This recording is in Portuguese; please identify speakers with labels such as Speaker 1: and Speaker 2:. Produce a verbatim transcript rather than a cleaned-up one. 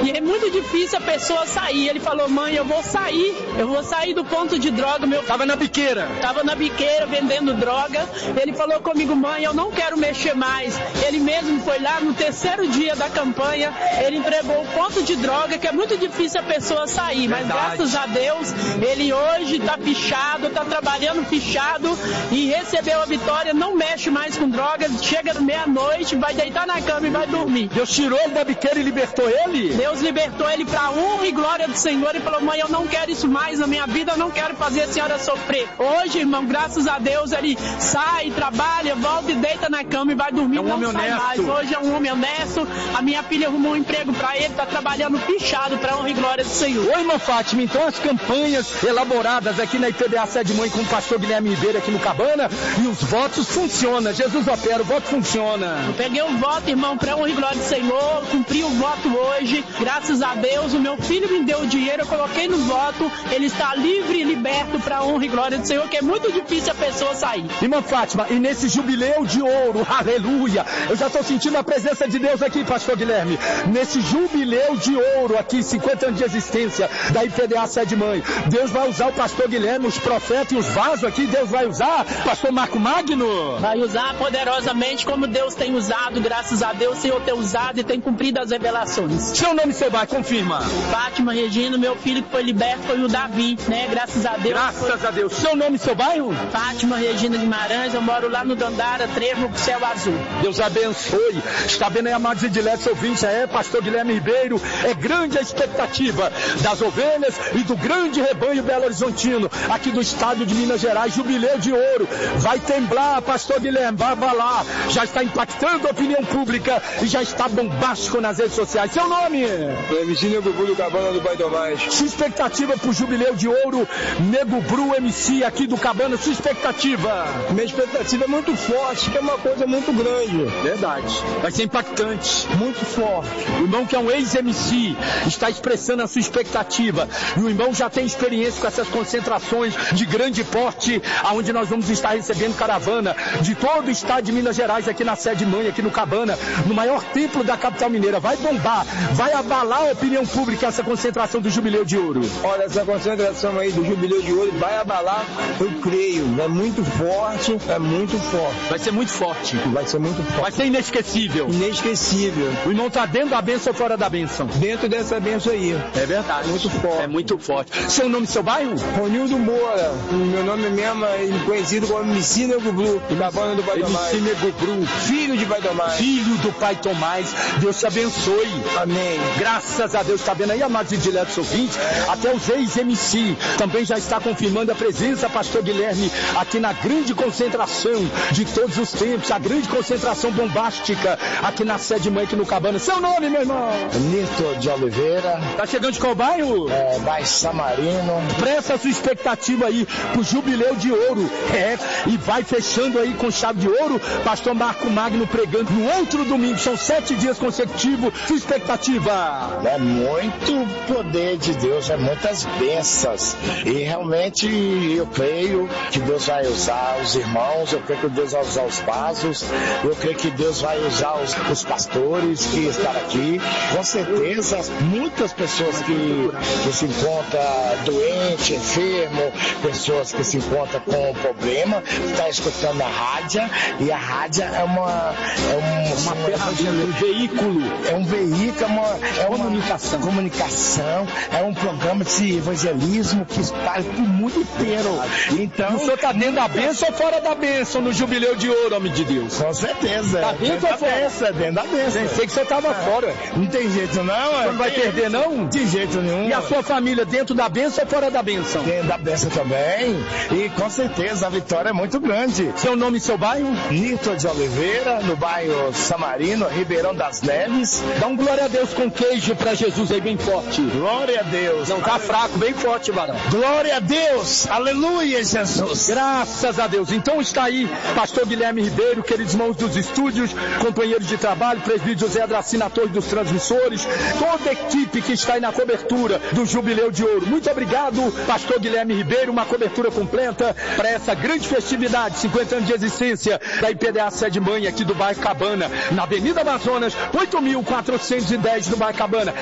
Speaker 1: E é muito difícil a pessoa sair. Ele falou, mãe, eu vou sair, eu vou sair do ponto de droga. Meu...
Speaker 2: Tava na biqueira.
Speaker 1: Tava na biqueira vendendo droga. Ele falou comigo, mãe, eu não quero mexer mais. Ele mesmo foi lá no terceiro dia da campanha, ele entregou o ponto de droga, que é muito difícil a pessoa sair. Mas
Speaker 2: Verdade.
Speaker 1: graças a Deus, ele hoje tá fichado, tá trabalhando fichado e recebeu a vitória, não mexe mais com droga, chega meia-noite, vai deitar na cama e vai dormir.
Speaker 2: Deus tirou ele da biqueira e libertou ele?
Speaker 1: Deus libertou ele para honra e glória do Senhor e falou, mãe, eu não quero isso mais na minha vida, eu não quero fazer a senhora sofrer. Hoje, irmão, graças a Deus, ele sai, trabalha, volta e deita na cama e vai dormir,
Speaker 2: é um
Speaker 1: não
Speaker 2: homem
Speaker 1: sai
Speaker 2: honesto.
Speaker 1: mais. Hoje é um homem honesto, a minha filha arrumou um emprego para ele, tá trabalhando fichado para honra e glória do Senhor.
Speaker 2: Oi, irmã Fátima, então as campanhas elaboradas aqui na I P B A Sede Mãe com o pastor Guilherme Ribeiro aqui no Cabana e os votos funcionam, Jesus opera, o voto funciona.
Speaker 1: Eu peguei o voto, irmão, para honra e glória do Senhor, cumpri o voto hoje, graças a Deus, o meu filho me deu o dinheiro, eu coloquei no voto, ele está livre e liberto para honra e glória do Senhor, que é muito difícil a pessoa sair.
Speaker 2: Irmã Fátima, e nesse jubileu de ouro, aleluia, eu já estou sentindo a presença de Deus aqui, pastor Guilherme, nesse jubileu de ouro aqui, cinquenta anos de existência da I P B A Sede Mãe, Deus vai usar o pastor Guilherme, os profetas e os vasos aqui, Deus vai usar, pastor Marco Magno?
Speaker 1: Vai usar poderosamente como Deus tem usado, graças a Deus, o Senhor tem usado e tem cumprido as revelações.
Speaker 2: Seu nome, seu bar, confirma.
Speaker 1: Fátima Regina, meu filho que foi liberto foi o Davi, né? Graças a Deus.
Speaker 2: Graças
Speaker 1: foi...
Speaker 2: a Deus. Seu nome, seu bairro?
Speaker 1: Fátima Regina Guimarães, eu moro lá no Dandara, Trevo, Céu Azul.
Speaker 2: Deus abençoe. Está vendo aí, amados e diletos ouvintes, é pastor Guilherme Ribeiro, é grande a expectativa das ovelhas e do grande rebanho Belo Horizontino, aqui do estado de Minas Gerais, jubileu de ouro. Vai temblar, pastor Guilherme, vai abalar. Já está impactando a opinião pública e já está bombástico nas redes sociais. Seu nome?
Speaker 3: M C Nego Bru do Cabana do Pai Tomás.
Speaker 2: Sua expectativa para o jubileu de ouro, Nego Bru M C aqui do Cabana, sua expectativa?
Speaker 3: Minha expectativa é muito forte, que é uma coisa muito grande.
Speaker 2: Verdade. Vai ser impactante.
Speaker 3: Muito forte.
Speaker 2: O irmão que é um ex-M C está expressando a sua expectativa. E o irmão já tem experiência com essas concentrações de grande porte, aonde nós vamos estar recebendo caravana de todo o estado de Minas Gerais aqui na Sede Mãe, aqui no Cabana, no maior templo da capital mineira. Vai bombar, vai abalar a opinião pública essa concentração do Jubileu de Ouro.
Speaker 3: Olha, essa concentração aí do Jubileu de Ouro vai abalar, eu creio. É muito forte, é muito forte.
Speaker 2: Vai ser muito forte.
Speaker 3: Vai ser muito forte.
Speaker 2: Vai ser inesquecível.
Speaker 3: Inesquecível.
Speaker 2: O irmão está dentro da bênção ou fora da bênção?
Speaker 3: Dentro dessa bênção aí.
Speaker 2: É verdade.
Speaker 3: Muito forte.
Speaker 2: É muito forte. Seu nome e seu bairro?
Speaker 3: Ronildo Moura. Meu nome mesmo é conhecido como M C Nego Bru, do Cabana do Pai Tomás.
Speaker 2: M C Nego Bru.
Speaker 3: Filho de Pai Tomás.
Speaker 2: Filho do Pai Tomás. Deus te abençoe.
Speaker 3: Amém.
Speaker 2: Graças a Deus. Está vendo aí, amados e diletos ouvintes? Até os ex-M C também já está confirmando a presença, pastor Guilherme, aqui na grande concentração de todos os tempos, a grande concentração bombástica aqui na Sede Mãe, aqui no Cabana. Seu nome, meu irmão?
Speaker 4: Nito de Oliveira.
Speaker 2: Tá chegando de qual bairro?
Speaker 4: É, bairro Samarino.
Speaker 2: Presta a sua expectativa aí pro Jubileu de Ouro. É, e vai fechando aí com chave de ouro, pastor Marco Magno pregando no outro domingo. São sete dias consecutivos. Sua expectativa?
Speaker 4: É muito poder de Deus, é muitas bênçãos. E realmente eu creio que Deus vai usar os irmãos, eu creio que Deus vai usar os vasos, eu creio que Deus vai usar os, os pastores que estão aqui. Com certeza, muitas pessoas que, que se encontram doentes, enfermos, pessoas que se encontram com problema, estão escutando a rádio, e a rádio é uma, é um,
Speaker 2: uma ferramenta, um veículo.
Speaker 4: É um veículo, é uma, é uma
Speaker 2: comunicação.
Speaker 4: comunicação, é um programa de evangelismo que espalha para o mundo inteiro. Então,
Speaker 2: o senhor está dentro da bênção ou fora da bênção no Jubileu de Ouro, homem de Deus?
Speaker 4: Com certeza.
Speaker 2: Tá dentro ou fora?
Speaker 4: Bênção, dentro da bênção.
Speaker 2: Pensei que você estava
Speaker 4: é.
Speaker 2: fora.
Speaker 4: Não tem jeito não.
Speaker 2: Você não vai perder não?
Speaker 4: De jeito nenhum.
Speaker 2: E a sua família dentro da bênção ou fora da bênção?
Speaker 4: Dentro da bênção também. E com certeza a vitória é muito grande.
Speaker 2: Seu nome e seu bairro?
Speaker 4: Nito de Oliveira, no bairro Samarino, Ribeirão das Neves.
Speaker 2: Dá um glória a Deus com queijo pra Jesus aí bem forte.
Speaker 4: Glória a Deus.
Speaker 2: Não tá fraco, bem forte, varão.
Speaker 4: Glória a Deus. Aleluia, Jesus.
Speaker 2: Graças a Deus. Então está aí, pastor Guilherme Ribeiro, queridos irmãos dos estúdios, companheiros de trabalho, presbítero José Dracina Torres dos transmissores, toda a equipe que está aí na cobertura do Jubileu de Ouro. Muito obrigado, pastor Guilherme Ribeiro, uma cobertura completa para essa grande festividade, cinquenta anos de existência da I P B A Sede Mãe aqui do bairro Cabana, na Avenida Amazonas, oito mil quatrocentos e dez do bairro Cabana.